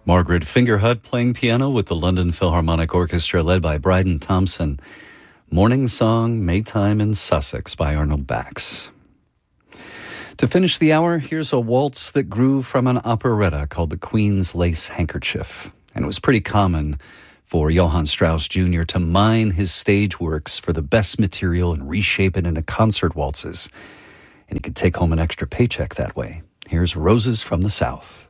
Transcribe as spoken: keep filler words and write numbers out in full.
Margaret Fingerhut playing piano with the London Philharmonic Orchestra led by Bryden Thompson. Morning Song, Maytime in Sussex by Arnold Bax. To finish the hour, here's a waltz that grew from an operetta called The Queen's Lace Handkerchief. And it was pretty common for Johann Strauss Junior to mine his stage works for the best material and reshape it into concert waltzes. And he could take home an extra paycheck that way. Here's Roses from the South.